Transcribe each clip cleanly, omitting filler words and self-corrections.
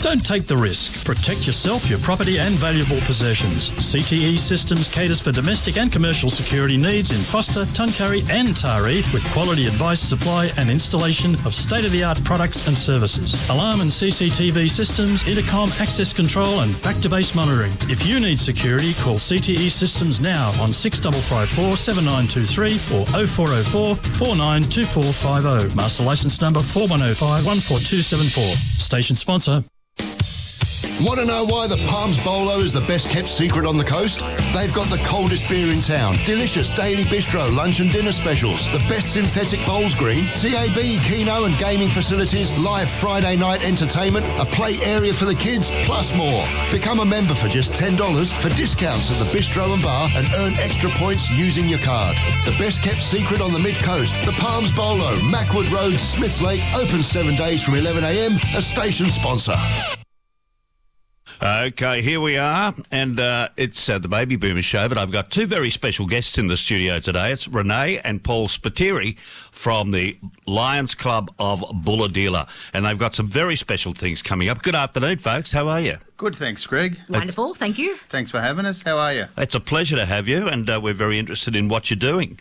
Don't take the risk. Protect yourself, your property and valuable possessions. CTE Systems caters for domestic and commercial security needs in Foster, Tuncurry and Taree with quality advice, supply and installation of state-of-the-art products and services. Alarm and CCTV systems, intercom, access control and back-to-base monitoring. If you need security, call CTE Systems now on 6554 7923 or 0404 492450. Master licence number 4105 14274. Station sponsor. Want to know why the Palms Bolo is the best kept secret on the coast? They've got the coldest beer in town, delicious daily bistro, lunch and dinner specials, the best synthetic bowls green, TAB, Keno and gaming facilities, live Friday night entertainment, a play area for the kids, plus more. Become a member for just $10 for discounts at the bistro and bar and earn extra points using your card. The best kept secret on the mid-coast, the Palms Bolo, Mackwood Road, Smiths Lake, open 7 days from 11am, a station sponsor. Okay, here we are, and it's the Baby Boomers show, but I've got two very special guests in the studio today. It's Renee and Paul Spiteri from the Lions Club of Bulahdelah, and they've got some very special things coming up. Good afternoon, folks. How are you? Good, thanks, Greg. Wonderful, thank you. Thanks for having us. How are you? It's a pleasure to have you, and we're very interested in what you're doing.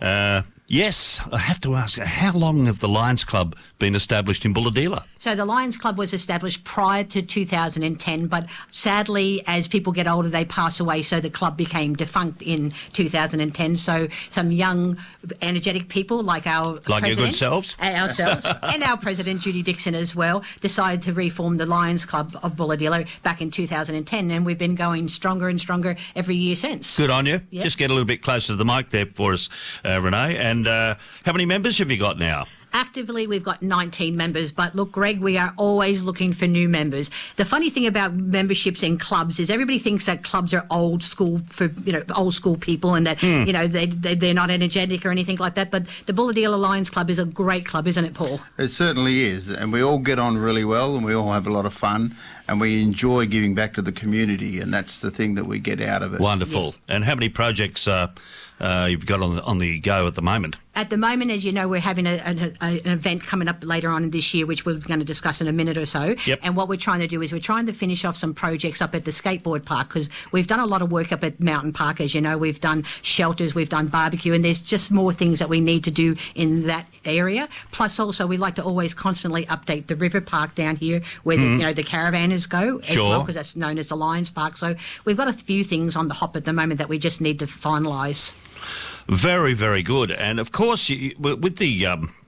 Yes, I have to ask, how long have the Lions Club been established in Bulahdelah? So the Lions Club was established prior to 2010, but sadly, as people get older, they pass away, so the club became defunct in 2010. So some young, energetic people like our like president, your good selves? Ourselves, and our president, Judy Dixon, as well, decided to reform the Lions Club of Bulahdelah back in 2010, and we've been going stronger and stronger every year since. Good on you. Yep. Just get a little bit closer to the mic there for us, Renee. And how many members have you got now? Actively, we've got 19 members, but look, Greg, we are always looking for new members. The funny thing about memberships in clubs is everybody thinks that clubs are old school for, old school people and that, they're not energetic or anything like that. But the Bulahdelah Lions Club is a great club, isn't it, Paul? It certainly is, and we all get on really well and we all have a lot of fun and we enjoy giving back to the community, and that's the thing that we get out of it. Wonderful. Yes. And how many projects you've got on the go at the moment? At the moment, as you know, we're having an event coming up later on this year, which we're going to discuss in a minute or so. Yep. And what we're trying to do is we're trying to finish off some projects up at the skateboard park, because we've done a lot of work up at Mountain Park, as you know. We've done shelters, we've done barbecue, and there's just more things that we need to do in that area. Plus, also, we like to always constantly update the river park down here where the caravanners go as well, because that's known as the Lions Park. So we've got a few things on the hop at the moment that we just need to finalise. Very, very good. And of course, with the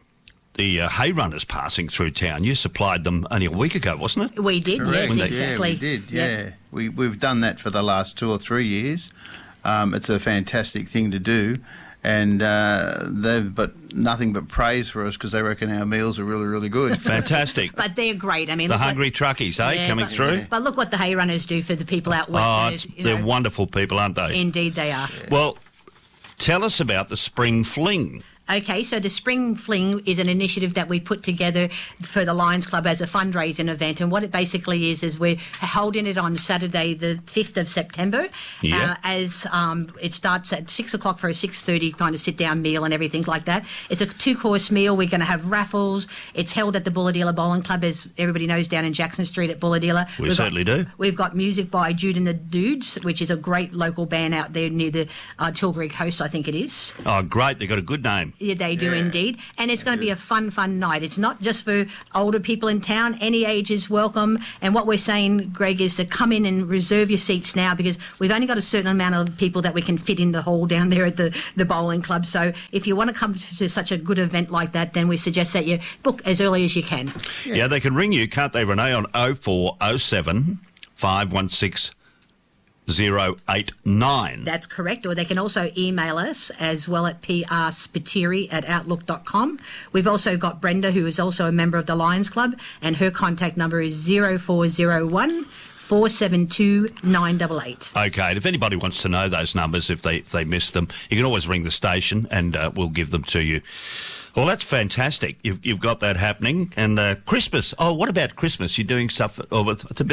hay runners passing through town, you supplied them only a week ago, wasn't it? We did, Correct. yes, exactly. Yeah, we did, yeah. Yep. We've done that for the last 2 or 3 years. It's a fantastic thing to do, and they've but nothing but praise for us because they reckon our meals are really, really good. Fantastic. But they're great. I mean, the hungry truckies, coming through. But look what the hay runners do for the people out west. They're wonderful people, aren't they? Indeed they are. Yeah. Well, tell us about the Spring Fling. Okay, so the Spring Fling is an initiative that we put together for the Lions Club as a fundraising event, and what it basically is we're holding it on Saturday the 5th of September. Yeah. As it starts at 6 o'clock for a 6:30 kind of sit-down meal and everything like that. It's a 2-course meal. We're going to have raffles. It's held at the Bulahdelah Bowling Club, as everybody knows, down in Jackson Street at Bulahdelah. We certainly do. We've got music by Jude and the Dudes, which is a great local band out there near the Tilbury coast, I think it is. Oh, great. They've got a good name. Yeah, they do indeed. And it's going to be a fun night. It's not just for older people in town. Any age is welcome. And what we're saying, Greg, is to come in and reserve your seats now, because we've only got a certain amount of people that we can fit in the hall down there at the bowling club. So if you want to come to such a good event like that, then we suggest that you book as early as you can. Yeah, they can ring you, can't they, Renee, on 0407 516 089. That's correct. Or they can also email us as well at prspiteri@outlook.com. We've also got Brenda, who is also a member of the Lions Club, and her contact number is 0401 472 988. Okay, and if anybody wants to know those numbers, if they missed them, you can always ring the station and we'll give them to you. Well, that's fantastic. You've got that happening. And Christmas. Oh, what about Christmas? You're doing stuff. Oh, it's a bit of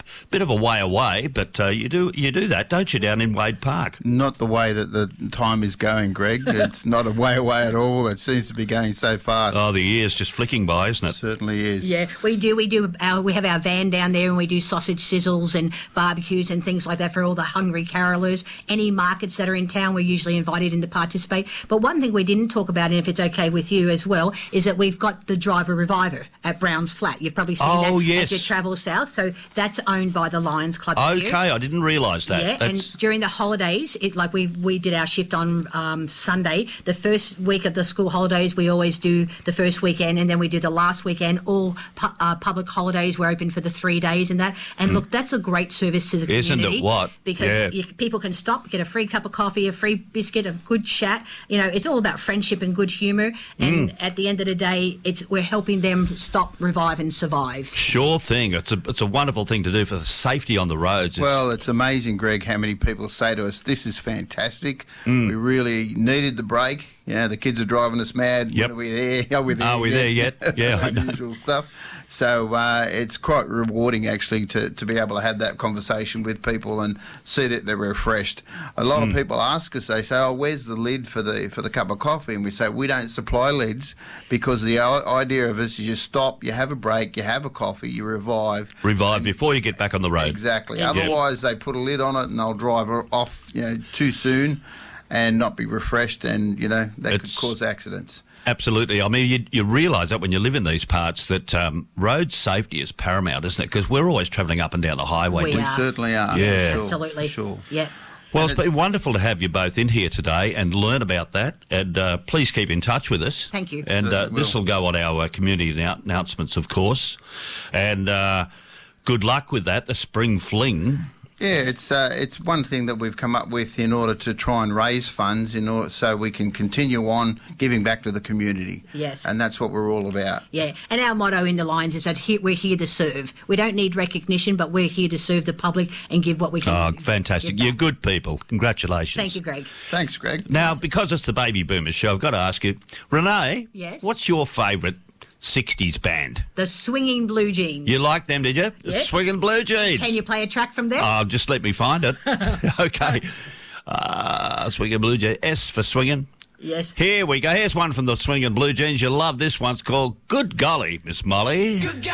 bit of a way away, but you do that, don't you, down in Wade Park? Not the way that the time is going, Greg. It's not a way away at all. It seems to be going so fast. Oh, the year's just flicking by, isn't it? It certainly is. Yeah, we do. We have our van down there, and we do sausage sizzles and barbecues and things like that for all the hungry carolers. Any markets that are in town, we're usually invited in to participate. But one thing we didn't talk about, and if it's okay with you as well, is that we've got the Driver Reviver at Brown's Flat. You've probably seen that as you travel south. So that's owned by the Lions Club. Okay, here. I didn't realise that. Yeah, and during the holidays, we did our shift on Sunday. The first week of the school holidays, we always do the first weekend, and then we do the last weekend. All public holidays, we're open for the 3 days and that. And look, that's a great service to the community. Isn't it what? Because people can stop, get a free cup of coffee, a free biscuit, a good chat. You know, it's all about friendship and good humour. And at the end of the day, we're helping them stop, revive and survive. Sure thing. It's a wonderful thing to do for the safety on the roads. Well, it's amazing, Greg, how many people say to us, this is fantastic. We really needed the break. Yeah, the kids are driving us mad. Yep. When are we there? Are we there? Are we there yet? Yeah, the usual stuff. So it's quite rewarding, actually, to be able to have that conversation with people and see that they're refreshed. A lot of people ask us, they say, "Oh, where's the lid for the cup of coffee?" And we say, we don't supply lids, because the idea of us is you stop, you have a break, you have a coffee, you revive. Revive before you get back on the road. Exactly. Yeah. Otherwise, they put a lid on it and they'll drive off, too soon and not be refreshed, and, that could cause accidents. Absolutely. I mean, you realise that when you live in these parts that road safety is paramount, isn't it? Because we're always travelling up and down the highway. We We certainly are. Yeah. Sure, Absolutely. Sure. Yeah. Well, it's been wonderful to have you both in here today and learn about that. And please keep in touch with us. Thank you. And this will go on our community announcements, of course. And good luck with that, the Spring Fling. Yeah, it's one thing that we've come up with in order to try and raise funds so we can continue on giving back to the community. Yes. And that's what we're all about. Yeah, and our motto in the Lions is that we're here to serve. We don't need recognition, but we're here to serve the public and give what we can. Oh, fantastic. You're good people. Congratulations. Thank you, Greg. Thanks, Greg. Now, because it's the Baby Boomers show, I've got to ask you, Renee, Yes? what's your favourite 60s band? The Swinging Blue Jeans. You like them, did you? The Yeah. Swinging Blue Jeans. Can you play a track from them? Oh, just let me find it. Okay. Swinging Blue Jeans. S for swinging. Yes. Here we go. Here's one from the Swinging Blue Jeans. You'll love this one. It's called Good Golly, Miss Molly.